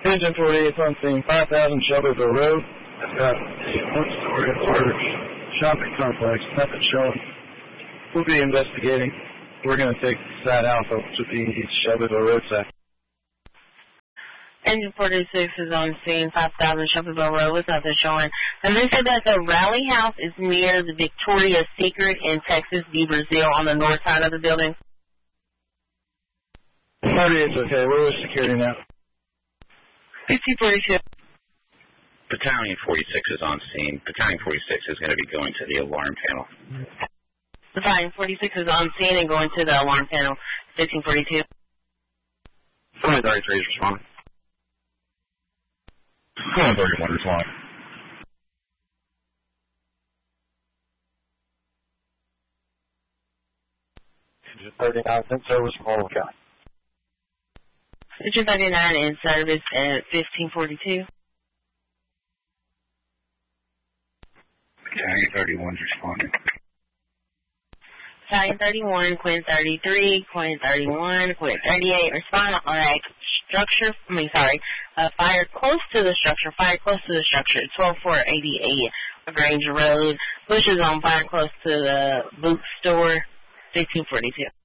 Engine 48 on scene, 5000 Shelbyville Road. I've got a one-story large shopping complex, nothing showing. We'll be investigating. We're going to take side alpha to the Shelbyville roadside. Engine 46 is on scene, 5000 Shelbyville Road with nothing showing. And they said that the rally house is near the Victoria's Secret in Texas de Brazil on the north side of the building. 48's okay. We're with security now. 1542. Battalion 46 is on scene. Battalion 46 is going to be going to the alarm panel. Battalion 46 is on scene and going to the alarm panel. 1542. 2033 is responding. 2031 responding. Engine 39 in service from Old County. Engine 39 in service at 1542. Battalion 31 is responding. Battalion 31, Quint 33, Quint 31, Quint 38, respond on a structure, fire close to the structure, 12488 LaGrange Road, bushes on fire close to the boot store, 1542.